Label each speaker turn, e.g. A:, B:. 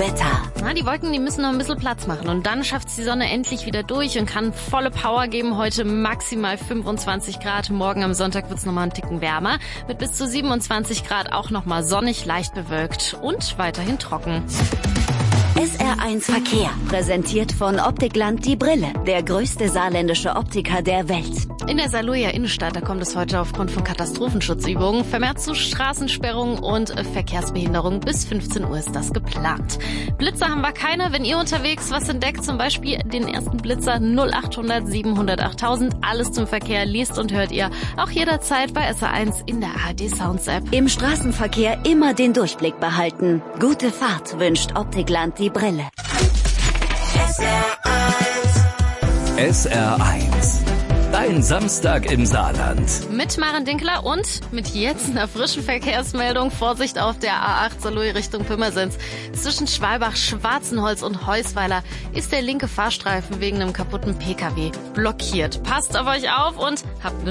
A: Wetter.
B: Die Wolken, die müssen noch ein bisschen Platz machen und dann schafft die Sonne endlich wieder durch und kann volle Power geben. Heute maximal 25 Grad, morgen am Sonntag wird's nochmal einen Ticken wärmer. Mit bis zu 27 Grad auch nochmal sonnig, leicht bewölkt und weiterhin trocken.
A: SR1 Verkehr, präsentiert von Optikland die Brille, der größte saarländische Optiker der Welt.
B: In der Saarlouier Innenstadt, da kommt es heute aufgrund von Katastrophenschutzübungen vermehrt zu Straßensperrungen und Verkehrsbehinderung. Bis 15 Uhr ist das geplant. Blitzer haben wir keine. Wenn ihr unterwegs was entdeckt, zum Beispiel den ersten Blitzer 0800 700 8000, alles zum Verkehr liest und hört ihr auch jederzeit bei SR1 in der ARD Sounds App.
A: Im Straßenverkehr immer den Durchblick behalten. Gute Fahrt wünscht Optikland die Brille.
C: SR1. Dein Samstag im Saarland.
B: Mit Maren Dinkler und mit jetzt einer frischen Verkehrsmeldung. Vorsicht auf der A8 Saarlouis Richtung Pirmasens. Zwischen Schwalbach, Schwarzenholz und Heusweiler ist der linke Fahrstreifen wegen einem kaputten PKW blockiert. Passt auf euch auf und habt eine